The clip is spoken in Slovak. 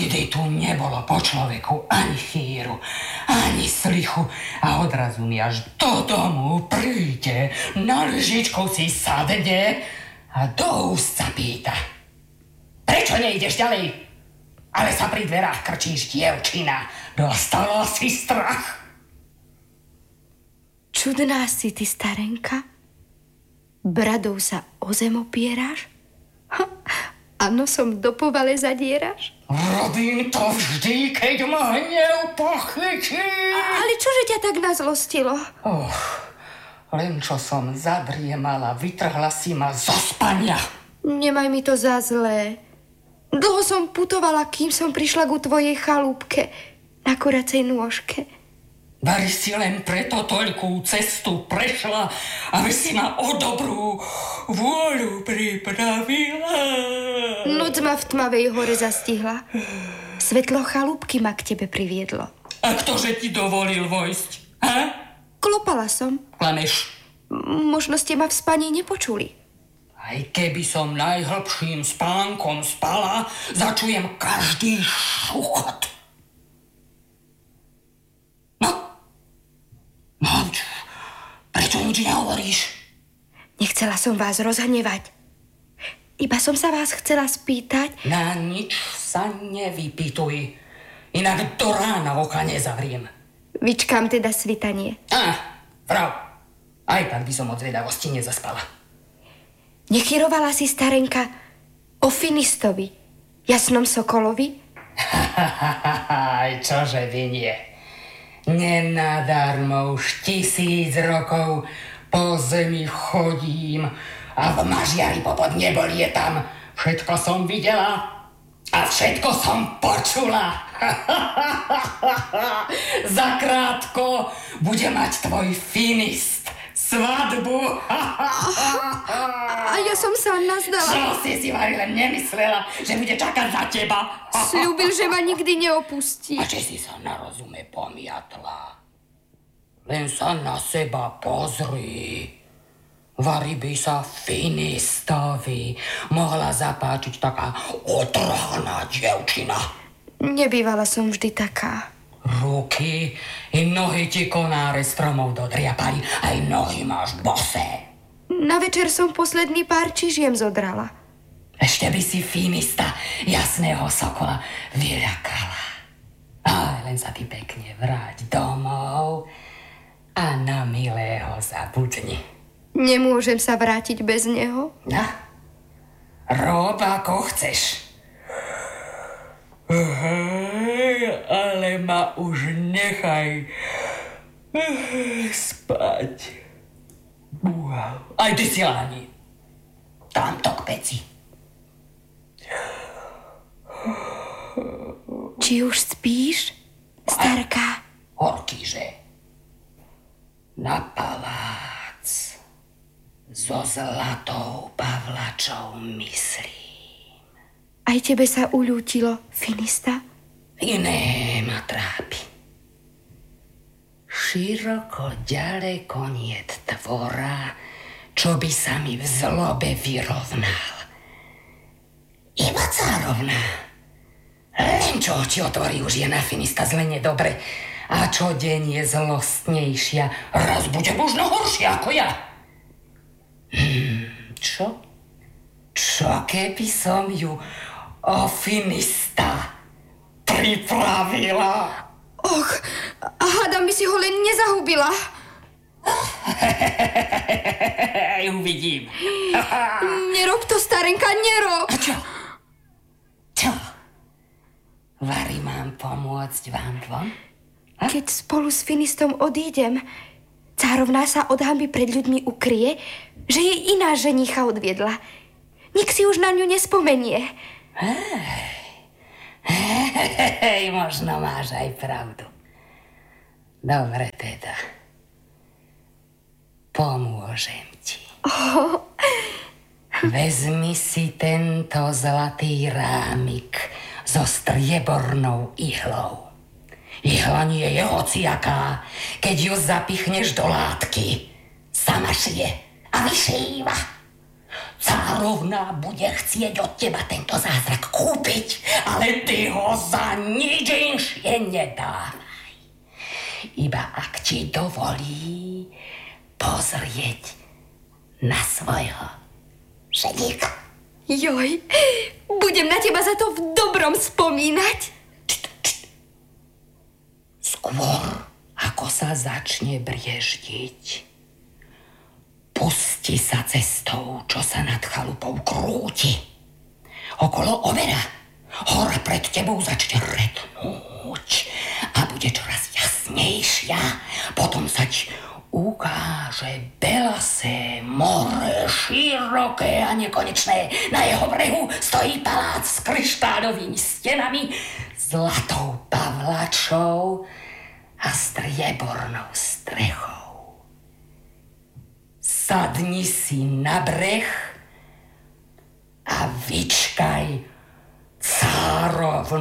Nikdy tu nebolo po človeku ani chýru, ani slichu a odrazu mi až do domu príde, na lyžičku si sadne a do úst sa pýta. Prečo nejdeš ďalej? Ale sa pri dverách krčíš, dievčina. Dostala si strach. Čudná si ty, starenka. Bradou sa o zem opieráš? A nosom do povale zadieraš? Robím to vždy, keď ma hnev pochytí. Ale čože ťa tak nazlostilo? Len čo som zadriemala, vytrhla si ma zo spania. Nemaj mi to za zlé. Dlho som putovala, kým som prišla ku tvojej chalúbke na kuracej nôžke. Bari si len preto toľkú cestu prešla, aby si ma o dobrú vôľu pripravila. Noc ma v tmavej hore zastihla. Svetlo chalúbky ma k tebe priviedlo. A ktože ti dovolil vojsť? Ha? Klopala som. Klameš. Možno ste ma v spaní nepočuli. Aj keby som najhlbším spánkom spala, začujem každý šuchot. Prečo nič nehovoríš? Nechcela som vás rozhnevať. Iba som sa vás chcela spýtať. Na nič sa nevypýtuj. Inak do rána oka nezavriem. Vyčkám teda svitanie. Prav. Aj tak by som od zvedavosti nezaspala. Nechyrovala si, starenka, o Finistovi, jasnom sokolovi? Aj čože by nie. Nenadarmo už 1000 rokov po zemi chodím a v Mažiari popod nebo lietam. Všetko som videla a všetko som počula. Zakrátko bude mať tvoj Finist svadbu. A ja som sa nazdala. Čo si Mari len nemyslela, že bude čakať za teba? Sľúbil, že ma nikdy neopustí. A či si sa na rozume pomiatla? Len sa na seba pozri. Vari by sa Finistovi mohla zapáčiť taká otrhaná dievčina. Nebývala som vždy taká. Ruky i nohy ti konáre stromov dodriapali, aj nohy máš bosé. Na večer som posledný pár čižiem zodrala. Ešte by si Finista, jasného sokola, vyľakala. Ale len sa ty pekne vráť domov a na milého zabudni. Nemôžem sa vrátiť bez neho? Rob ako chceš. Ale ma už nechaj spať. Aj ty si láni. Tamto k peci. Či už spíš, starka? Horkýže. Na palác so zlatou pavlačou myslí. Aj tebe sa uľútilo, Finista? Iné ma trápi. Široko ďaleko niet tvora, čo by sa mi v zlobe vyrovnal. Iba cárovna. Len čo oči otvorí, už je na Finista zle nedobre. A čo deň je zlostnejšia, raz bude možno horšia ako ja. Čo? Čo keby som ju o Finista pripravila? Och, hádam by si ho len nezahubila. Uvidím. Nerob to, starenka, nerob. A čo? Čo? Vari mám pomôcť vám dvom? Keď spolu s Finistom odídem, cárovná sa od hanby pred ľuďmi ukrie, že jej iná ženicha odviedla. Nik si už na ňu nespomenie. Hej, možno máš aj pravdu. Dobre teda. Pomôžem ti. Vezmi si tento zlatý rámik so striebornou ihlou. Ihla nie je hociaká. Keď ju zapichneš do látky, sama šije a vyšíva. Cárovna bude chcieť od teba tento zázrak kúpiť, ale ty ho za nič inšie nedávaj. Iba ak ti dovolí pozrieť na svojho ženíka. Joj, budem na teba za to v dobrom spomínať. Skôr, ako sa začne brieždiť, pusti sa cestou, čo sa nad chalupou krúti. Okolo overa hora pred tebou začne retnúť a bude čoraz jasnejšia. Potom sa ti ukáže belasé more, široké a nekonečné. Na jeho brehu stojí palác s kryštáľovými stenami, zlatou pavlačou a striebornou strechou. Sadni si na breh a vyčkaj cárovnu.